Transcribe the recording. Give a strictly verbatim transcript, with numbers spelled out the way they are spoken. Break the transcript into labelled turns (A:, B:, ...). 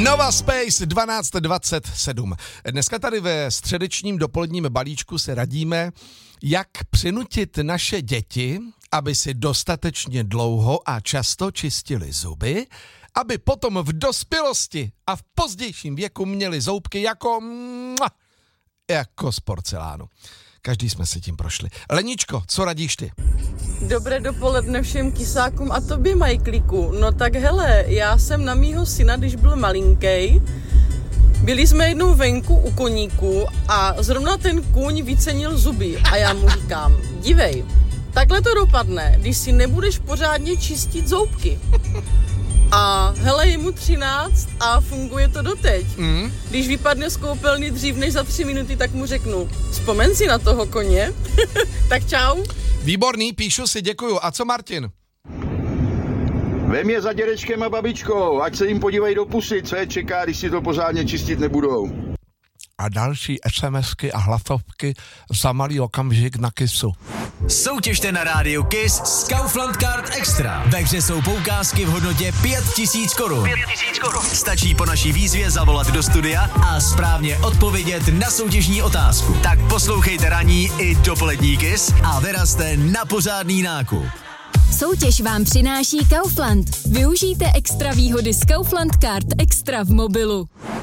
A: Nova Space dvanáct dvacet sedm. Dneska tady ve středečním dopoledním balíčku se radíme, jak přinutit naše děti, aby si dostatečně dlouho a často čistili zuby, aby potom v dospělosti a v pozdějším věku měli zoubky jako jako z porcelánu. Každý jsme si tím prošli. Leničko, co radíš ty?
B: Dobré dopoledne všem kysákům a tobě, Majklíku. No tak hele, já jsem na mýho syna, když byl malinký, byli jsme jednou venku u koníku a zrovna ten kůň vycenil zuby a já mu říkám, dívej, takhle to dopadne, když si nebudeš pořádně čistit zoubky. A hele, je mu třináct a funguje to doteď. Mm. Když vypadne z koupelny dřív než za tři minuty, tak mu řeknu, vzpomeň si na toho koně. Tak čau.
A: Výborný, píšu si, děkuju. A co Martin?
C: Vem je za dědečkem a babičkou, ať se jim podívají do pusy, co je čeká, když si to pořádně čistit nebudou.
A: A další SMSky a hlasovky za malý okamžik na Kissu.
D: Soutěžte na rádiu Kiss s Kaufland Card Extra. Ve hře jsou poukázky v hodnotě pět tisíc korun. Stačí po naší výzvě zavolat do studia a správně odpovědět na soutěžní otázku. Tak poslouchejte ranní i dopolední Kiss a vyrazte na pořádný nákup.
E: Soutěž vám přináší Kaufland. Využijte extra výhody z Kaufland Card Extra v mobilu.